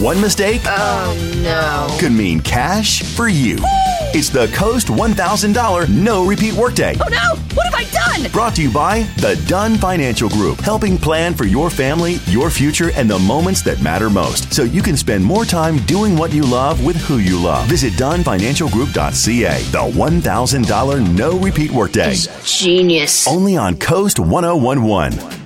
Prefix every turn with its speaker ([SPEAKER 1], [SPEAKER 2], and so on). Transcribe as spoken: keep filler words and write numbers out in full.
[SPEAKER 1] One mistake
[SPEAKER 2] Oh, no.
[SPEAKER 1] could mean cash for you. It's the Coast one thousand dollars No Repeat Workday.
[SPEAKER 2] Oh, no. What have I done?
[SPEAKER 1] Brought to you by the Dunn Financial Group, helping plan for your family, your future, and the moments that matter most, so you can spend more time doing what you love with who you love. Visit Dunn Financial Group dot C A. The one thousand dollars No Repeat Workday.
[SPEAKER 2] Genius.
[SPEAKER 1] Only on Coast one oh one one.